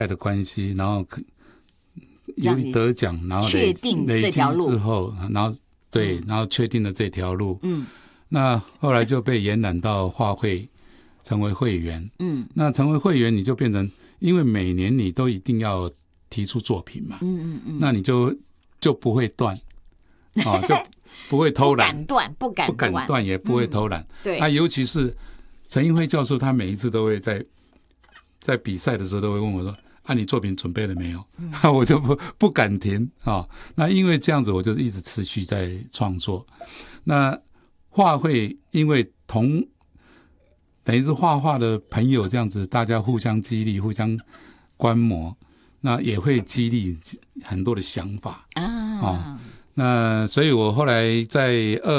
的关系，然后有得奖，然后确定累积这条路之后，然后对，然后确定了这条路。那后来就被延揽到画会，成为会员。那成为会员，你就变成，因为每年你都一定要提出作品嘛。那你就不会断，就不会偷懒， 不敢断， 也不会偷懒。 对。 那尤其是陈英辉教授，他每一次都会在比赛的时候都会问我说：“你作品准备了没有？”我就不敢停啊。那因为这样子，我就一直持续在创作。那画会因为等于是画画的朋友这样子，大家互相激励，互相观摩，那也会激励很多的想法那所以我后来在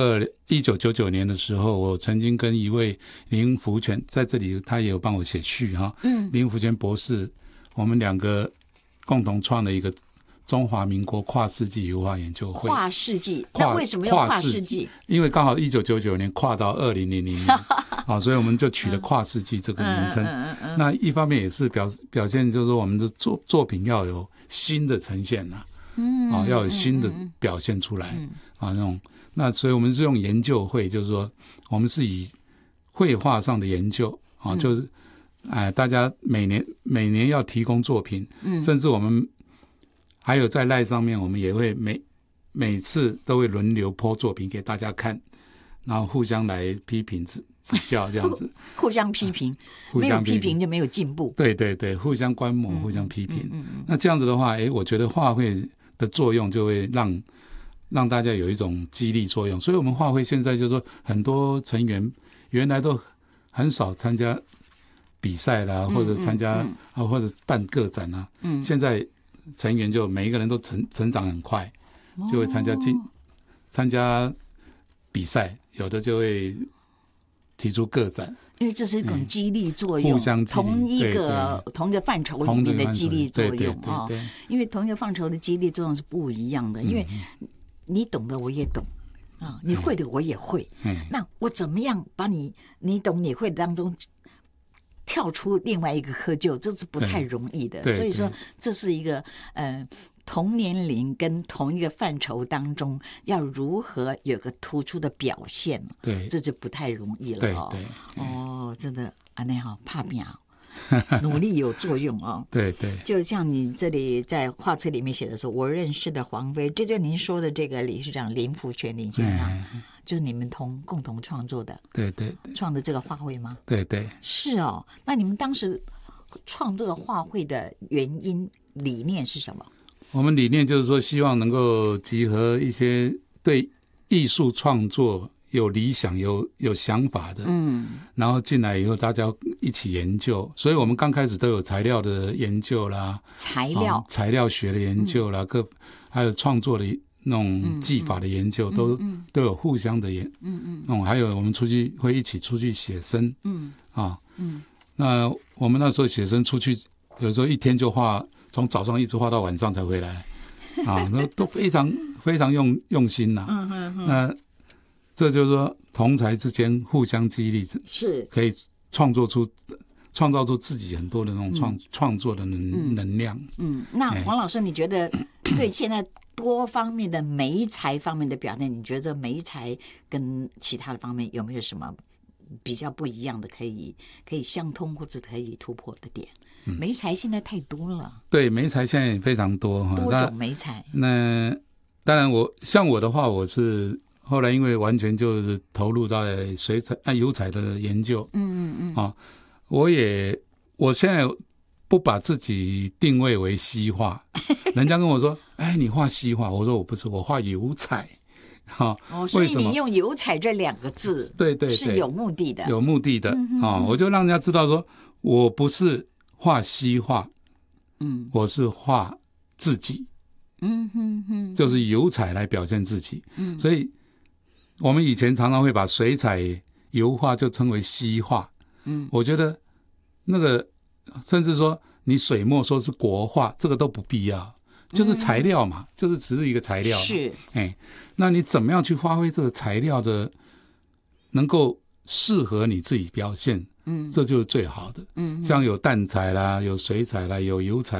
1999年的时候，我曾经跟一位林福全在这里，他也有帮我写序林福全博士，我们2个共同创了一个中华民国跨世纪油画研究会。 跨世纪？那为什么要跨世纪？ 因为刚好1999年跨到2000年所以我们就取了跨世纪这个名称。那一方面也是表现就是说我们的作品要有新的呈现要有新的表现出来那所以我们是用研究会，就是说我们是以绘画上的研究就是大家每年要提供作品，甚至我们还有在赖上面，我们也会每次都会轮流 po 作品给大家看，然后互相来批评指教这样子。 互相批评，没有批评就没有进步。 对对对，互相观摩，互相批评。那这样子的话，我觉得画会的作用就会让大家有一种激励作用。所以我们画会现在就是说，很多成员原来都很少参加比赛啦，或者参加或者办个展现在成员就每一个人都成长很快，就会参加比赛，有的就会提出个展， 因为这是一种激励作用， 互相激励， 同一个范畴里面的激励作用对因为同一个范畴的激励作用是不一样的，因为你懂的我也懂你会的我也会，那我怎么样把你懂你会当中跳出另外一个窠臼，这是不太容易的。所以说这是一个同年龄跟同一个范畴当中要如何有个突出的表现，这就不太容易了对真的那好怕命努力有作用对， 就像你这里在画册里面写的说，我认识的黄飞，这就您说的这个理事长林福全理事长就是你们共同创作的， 对， 创的这个画会吗？ 对， 是那你们当时创这个画会的原因理念是什么？ 我们理念就是说，希望能够集合一些对艺术创作有理想、有想法的，然后进来以后大家一起研究。所以我们刚开始都有材料的研究啦，材料学的研究啦，还有创作的那种技法的研究，都有互相的还有我们会一起出去写生，那我们那时候写生出去，有时候一天就画，从早上一直画到晚上才回来，那都非常非常用心那这就是说同才之间互相激励， 是可以创造出自己很多的那种创作的能量。 那黄老师，你觉得对现在多方面的媒材方面的表现，你觉得媒材跟其他的方面有没有什么比较不一样的，可以相通或者可以突破的点？媒材现在太多了，对， 媒材现在也非常多种媒材。 那当然像我的话，我是后来因为完全就是投入到水彩油彩的研究，我现在不把自己定位为西画，人家跟我说，你画西画，我说我不是，我画油彩。 所以你用油彩这2个字， 对， 是有目的的， 我就让人家知道说，我不是画西画，我是画自己，就是油彩来表现自己，所以我们以前常常会把水彩油画就称为西画，我觉得那个甚至说你水墨说是国画，这个都不必要，就是材料嘛，就是只是一个材料嘛， 是， 那你怎么样去发挥这个材料的能够适合你自己表现，这就是最好的，像有淡彩啦，有水彩啦，有油彩